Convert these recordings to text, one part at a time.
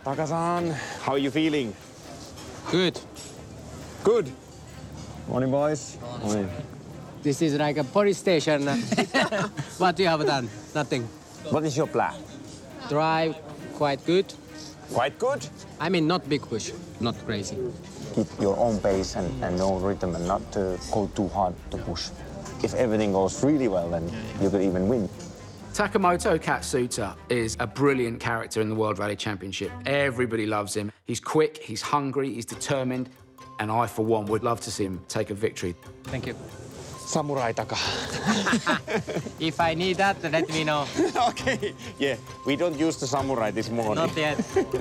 Taka-san, how are you feeling? Good. Good. Morning, boys. Morning. This is like a police station. What you have done? Nothing. What is your plan? Drive quite good. Quite good. I mean, not big push, not crazy. Keep your own pace and no rhythm and not to go too hard to push. If everything goes really well, then you could even win. Takamoto Katsuta is a brilliant character in the World Rally Championship. Everybody loves him. He's quick, he's hungry, he's determined, and I, for one, would love to see him take a victory. Thank you. Samurai Taka. If I need that, let me know. Okay. Yeah, we don't use the samurai this morning. Not yet.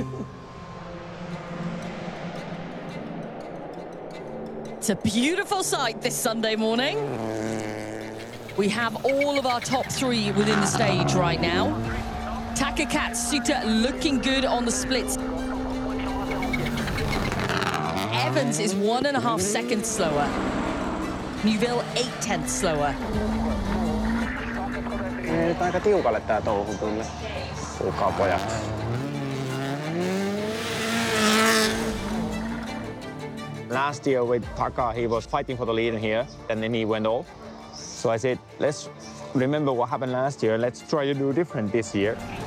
It's a beautiful sight this Sunday morning. We have all of our top three within the stage right now. Taka Katsuta looking good on the splits. Evans is 1.5 seconds slower. Neuville 0.8 slower. Nyt aika tiukalle tää touhu kyllä. Kuulkaa pojat. Last year with Taka, he was fighting for the lead here, and then he went off. So I said, let's remember what happened last year. Let's try to do different this year.